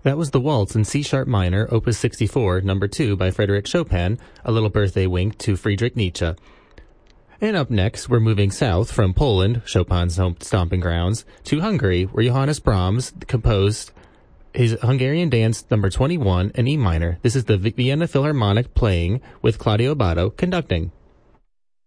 That was the Waltz in C-sharp minor, Opus 64, number 2 by Frédéric Chopin, a little birthday wink to Friedrich Nietzsche. And up next, we're moving south from Poland, Chopin's home stomping grounds, to Hungary, where Johannes Brahms composed his Hungarian Dance number 21 in E minor. This is the Vienna Philharmonic playing with Claudio Abbado conducting.